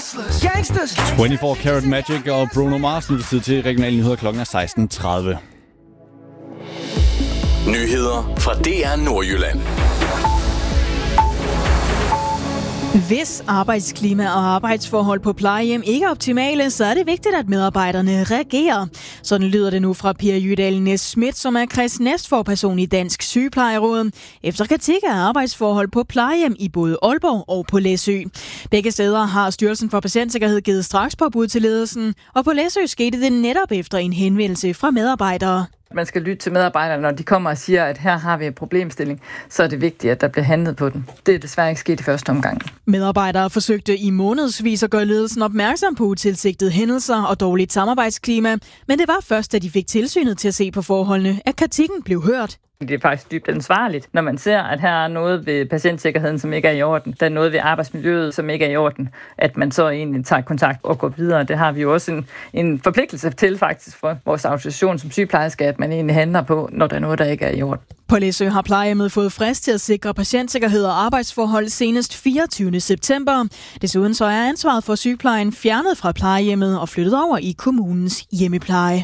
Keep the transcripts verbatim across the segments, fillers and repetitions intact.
Gangsters. toogtyve Karat Magic og Bruno Mars. Nu er det tid til regionale nyheder. Klokken er seksten tredive. Nyheder fra D R Nordjylland. Hvis arbejdsklima og arbejdsforhold på plejehjem ikke er optimale, så er det vigtigt, at medarbejderne reagerer. Sådan lyder det nu fra Per Jydal Næs Schmidt, som er kreds næstforperson i Dansk Sygeplejeråd, efter kritik af arbejdsforhold på plejehjem i både Aalborg og på Læsø. Begge steder har Styrelsen for Patientsikkerhed givet strakspåbud til ledelsen, og på Læsø skete det netop efter en henvendelse fra medarbejdere. Man skal lytte til medarbejderne, når de kommer og siger, at her har vi en problemstilling, så er det vigtigt, at der bliver handlet på den. Det er desværre ikke sket i første omgang. Medarbejdere forsøgte i månedsvis at gøre ledelsen opmærksom på utilsigtede hændelser og dårligt samarbejdsklima, men det var først, da de fik tilsynet til at se på forholdene, at kritikken blev hørt. Det er faktisk dybt ansvarligt, når man ser, at her er noget ved patientsikkerheden, som ikke er i orden. Der er noget ved arbejdsmiljøet, som ikke er i orden. At man så egentlig tager kontakt og går videre. Det har vi jo også en, en forpligtelse til faktisk for vores autorisation som sygeplejerske, at man egentlig handler på, når der er noget, der ikke er i orden. På Læsø har plejehjemmet fået frist til at sikre patientsikkerhed og arbejdsforhold senest fireogtyvende september. Desuden så er ansvaret for sygeplejen fjernet fra plejehjemmet og flyttet over i kommunens hjemmepleje.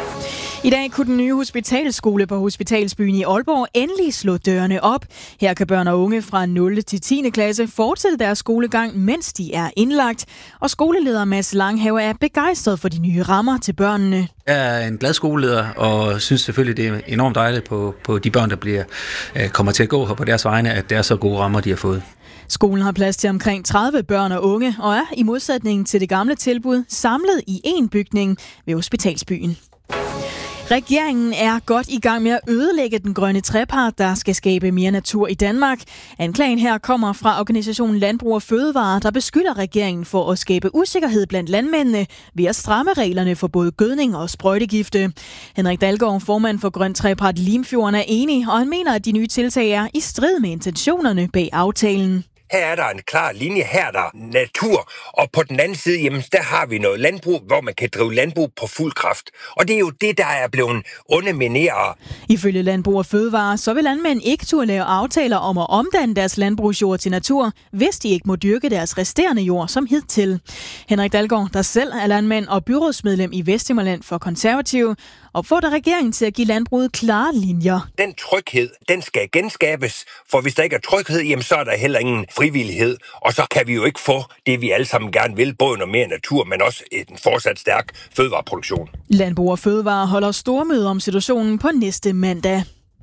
I dag kunne den nye hospitalskole på Hospitalsbyen i Aalborg endelig slå dørene op. Her kan børn og unge fra nul til tiende klasse fortsætte deres skolegang, mens de er indlagt. Og skoleleder Mads Langhave er begejstret for de nye rammer til børnene. Jeg er en glad skoleleder og synes selvfølgelig, det er enormt dejligt på, på de børn, der bliver, kommer til at gå her på deres vegne, at det er så gode rammer, de har fået. Skolen har plads til omkring tredive børn og unge og er i modsætning til det gamle tilbud samlet i én bygning ved Hospitalsbyen. Regeringen er godt i gang med at ødelægge den grønne trepart, der skal skabe mere natur i Danmark. Anklagen her kommer fra organisationen Landbrug og Fødevare, der beskylder regeringen for at skabe usikkerhed blandt landmændene ved at stramme reglerne for både gødning og sprøjtegifte. Henrik Dalgaard, formand for Grøn Trepart Limfjorden, er enig, og han mener, at de nye tiltag er i strid med intentionerne bag aftalen. Her er der en klar linje, her er der natur, og på den anden side, jamen, der har vi noget landbrug, hvor man kan drive landbrug på fuld kraft. Og det er jo det, der er blevet undermineret. Ifølge Landbrug og Fødevare, så vil landmænd ikke turde lave aftaler om at omdanne deres landbrugsjord til natur, hvis de ikke må dyrke deres resterende jord som hidtil. Henrik Dalgaard, der selv er landmand og byrådsmedlem i Vesthimmerland for Konservative, opfordrer regeringen til at give landbruget klare linjer. Den tryghed, den skal genskabes, for hvis der ikke er tryghed, jamen, så er der heller ingen frivillighed, og så kan vi jo ikke få det, vi alle sammen gerne vil, både noget mere natur, men også en fortsat stærk fødevareproduktion. Landbrug og Fødevare holder stormøde om situationen på næste mandag.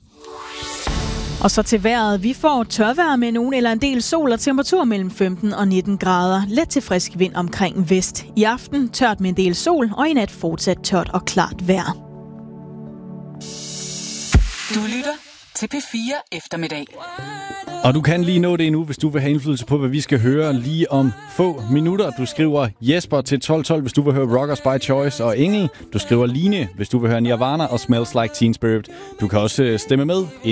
Og så til vejret. Vi får tørvejr med nogen eller en del sol og temperatur mellem femten og nitten grader. Let til frisk vind omkring vest. I aften tørt med en del sol, og i nat fortsat tørt og klart vejr. Du lytter til P fire eftermiddag. Og du kan lige nå det endnu, hvis du vil have indflydelse på, hvad vi skal høre lige om få minutter. Du skriver Jesper til tolv tolv, hvis du vil høre Rockers by Choice og Engel. Du skriver Line, hvis du vil høre Nirvana og Smells Like Teen Spirit. Du kan også stemme med